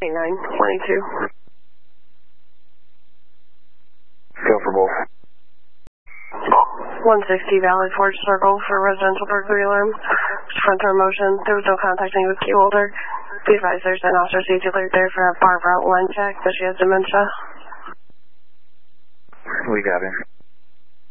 8922. Go for both. 160 Valley Forge Circle for residential burglary alarm. Front door motion. There was no contact made with key holder. Be advised there's an officer safety alert there for a bar route line check, but she has dementia. We got it.